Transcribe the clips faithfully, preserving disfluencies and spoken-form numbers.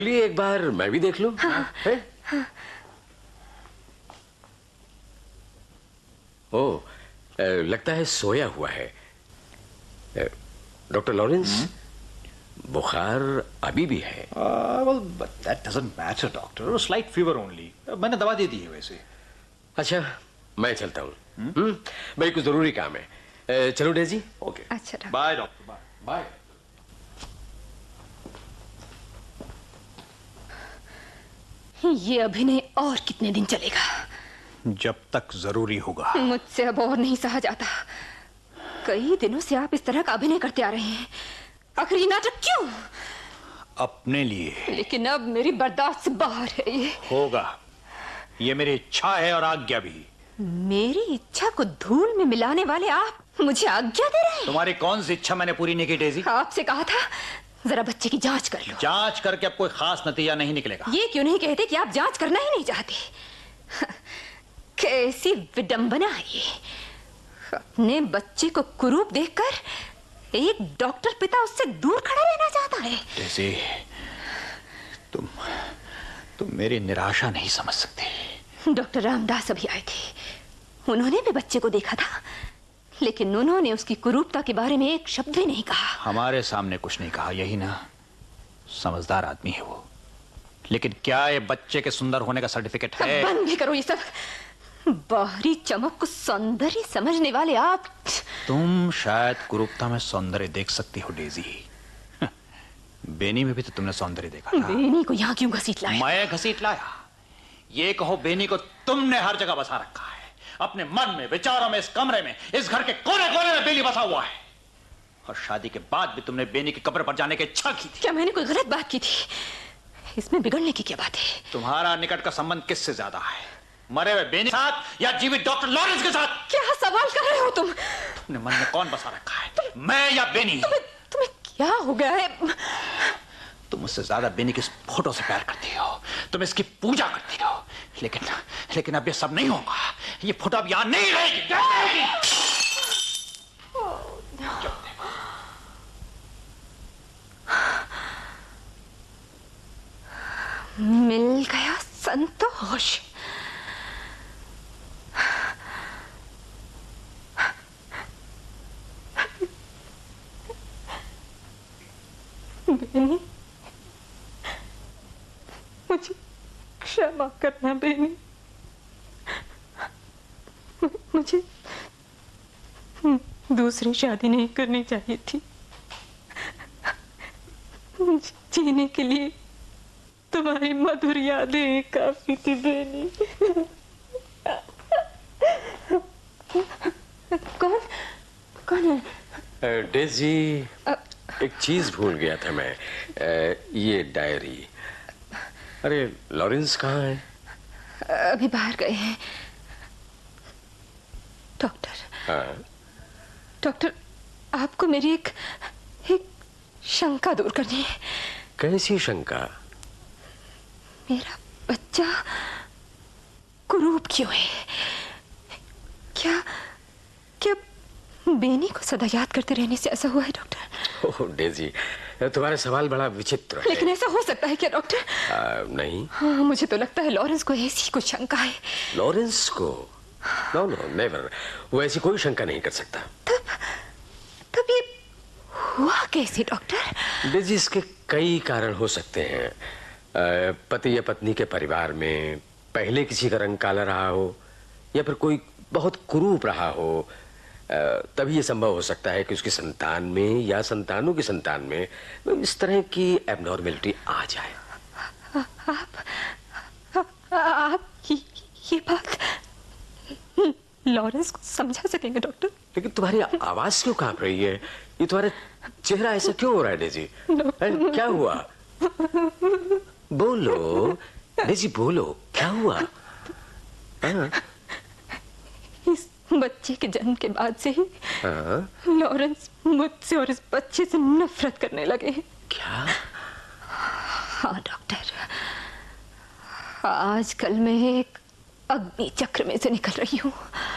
लिए एक बार मैं भी देख लूं। हाँ, है? हाँ। ओ, लगता है सोया हुआ है। डॉक्टर लॉरेंस, बुखार अभी भी है। well, but that doesn't matter, doctor. Slight fever only. मैंने दवा दे दी है वैसे। अच्छा, मैं चलता हूँ। हम्म, भाई कुछ जरूरी काम है। चलो डेजी। ओके। अच्छा बाय डॉक्टर। Bye bye. ये अभिनय और कितने दिन चलेगा? जब तक जरूरी होगा। मुझसे अब और नहीं सहा जाता। कई दिनों से आप इस तरह का अभिनय करते आ रहे हैं। आखिर ये नाटक क्यों? अपने लिए। लेकिन अब मेरी बर्दाश्त से बाहर है ये। होगा। ये मेरी इच्छा है और आज्ञा भी। मेरी इच्छा को धूल में मिलाने वाले आप मुझे आज्ञा दे रहे हैं? तुम्हारी कौन सी इच्छा मैंने पूरी नहीं की डेजी? आपसे कहा था जरा बच्चे की जांच कर लो। जांच करके अब कोई खास नतीजा नहीं निकलेगा। ये क्यों नहीं कहते कि आप जांच करना ही नहीं चाहते? कैसी विडंबना है ये। अपने बच्चे को कुरूप देखकर एक डॉक्टर पिता उससे दूर खड़ा रहना चाहता है। डेजी, तुम तुम मेरी निराशा नहीं समझ सकते। डॉक्टर रामदास अभी आए थे। उन्होंने भी बच्चे को देखा था, लेकिन उन्होंने उसकी कुरूपता के बारे में एक शब्द भी नहीं कहा। हमारे सामने कुछ नहीं कहा, यही ना? समझदार आदमी है वो। लेकिन क्या ये बच्चे के सुंदर होने का सर्टिफिकेट है? बंद भी करो ये सब। बाहरी चमक को सौंदर्य समझने वाले आप। तुम शायद कुरूपता में सौंदर्य देख सकती हो डेजी। बेनी में भी तो तुमने सौंदर्य देखा था। बेनी को यहाँ क्यों घसीट लाया? मैं घसीट लाया? ये कहो बेनी को तुमने हर जगह बसा रखा है। अपने मन में, विचारों में, इस कमरे में, इस घर के कोने कोने में बेनी बसा हुआ है। और शादी के बाद भी तुमने बेनी की कब्र पर जाने की इच्छा की थी। क्या मैंने कोई गलत बात की थी? इसमें बिगड़ने की क्या बात है? तुम्हारा निकट का संबंध किससे ज्यादा है? मरे हुए बेनी के साथ या जीवित डॉक्टर लॉरेंस के साथ? क्या सवाल कर रहे हो तुम? तुमने मन में कौन बसा रखा है? तुम, मैं या बेनी? तुम्हें, तुम्हें क्या हो गया है? तुम मुझसे ज्यादा बेनी की इस फोटो से प्यार करती हो। तुम इसकी पूजा करती हो। लेकिन लेकिन अब ये सब नहीं होगा। ये फोटो अब यहां नहीं रहेगी। मिल गया संतोष। बेनी, मुझे क्षमा करना बेनी। मुझे दूसरी शादी नहीं करनी चाहिए थी। जीने के लिए तुम्हारी मधुर यादें काफी थी बेनी। कौन कौन है? डेजी, एक चीज भूल गया था मैं। ये डायरी। अरे लॉरेंस कहाँ है? अभी बाहर गए हैं। डॉक्टर। हाँ। डॉक्टर, आपको मेरी एक एक शंका दूर करनी है। कैसी शंका? मेरा बच्चा कुरूप क्यों है? क्या क्या बेनी को सदा याद करते रहने से ऐसा हुआ है डॉक्टर? ओह डेजी, तुम्हारा सवाल बड़ा विचित्र है। लेकिन ऐसा हो सकता है क्या डॉक्टर? आ, नहीं। हाँ, मुझे तो लगता है लॉरेंस को ऐसी कुछ शंका है। लॉरेंस को? No no never. वो ऐसी कोई शंका नहीं कर सकता। तब तब ये हुआ कैसे डॉक्टर? डेजी, इसके कई कारण हो सकते हैं। आ, पति या पत्नी के परिवार में पहले किसी का रंग काला रहा हो, या फिर कोई बहुत कुरूप रहा हो। तभी ये संभव हो सकता है कि उसकी संतान में या संतानों की संतान में इस तरह की एबनॉर्मेलिटी आ जाए। आप आप, आप ये, ये बात लॉरेंस को समझा सकेंगे डॉक्टर? लेकिन तुम्हारी आवाज क्यों कांप रही है? ये तुम्हारा चेहरा ऐसा क्यों हो रहा है डेजी? क्या हुआ? बोलो डेजी, बोलो, क्या हुआ? हाँ? इस बच्चे के जन्म के बाद से ही लॉरेंस मुझसे और इस बच्चे से नफरत करने लगे। क्या? हाँ डॉक्टर, आजकल मैं एक अग्नि चक्र में से निकल रही हूँ।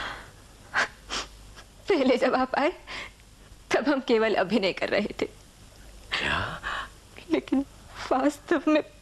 पहले जब आप आए तब हम केवल अभिनय कर रहे थे। क्या? लेकिन वास्तव में